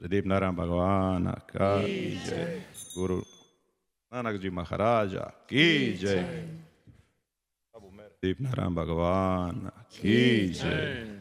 प्रदीप नारायण भगवान का जय। गुरु नानक जी महाराजा की जय। प्रदीप नारायण भगवान की जय।